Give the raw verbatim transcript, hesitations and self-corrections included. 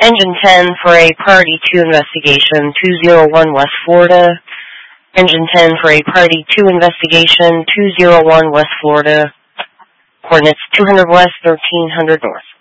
Engine ten for a Priority two investigation, two oh one West Florida. Engine ten for a Priority two investigation, two oh one West Florida. Coordinates two hundred West, thirteen hundred North.